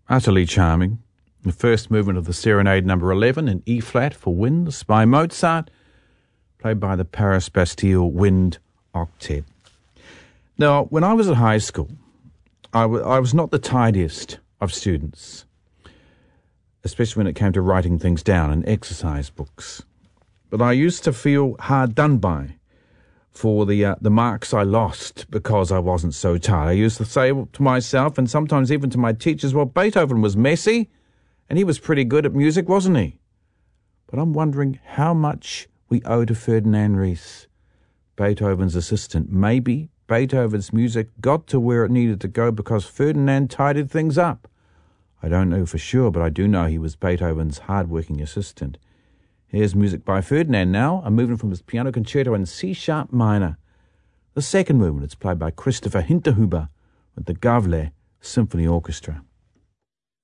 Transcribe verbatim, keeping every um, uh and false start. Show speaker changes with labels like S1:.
S1: Utterly charming. The first movement of the Serenade number eleven in E-flat for winds by Mozart, played by the Paris Bastille Wind Octet. Now, when I was at high school, I, w- I was not the tidiest of students, especially when it came to writing things down in exercise books. But I used to feel hard done by for the uh, the marks I lost because I wasn't so tired. I used to say to myself, and sometimes even to my teachers, well, Beethoven was messy, and he was pretty good at music, wasn't he? But I'm wondering how much we owe to Ferdinand Ries, Beethoven's assistant. Maybe Beethoven's music got to where it needed to go because Ferdinand tidied things up. I don't know for sure, but I do know he was Beethoven's hard-working assistant. Here's music by Ferdinand now, a movement from his piano concerto in C-sharp minor. The second movement is played by Christopher Hinterhuber with the Gavle Symphony Orchestra.